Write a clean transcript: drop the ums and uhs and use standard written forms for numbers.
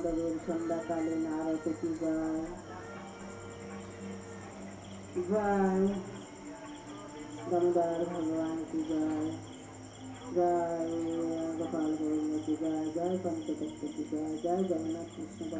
महादेव संध्याकालीन आरती की जय। जय दामोदर भगवान की जय। जय गोपाल गोविंद की जय। जय पंचतत्व की जय। जय जगन्नाथ कृष्ण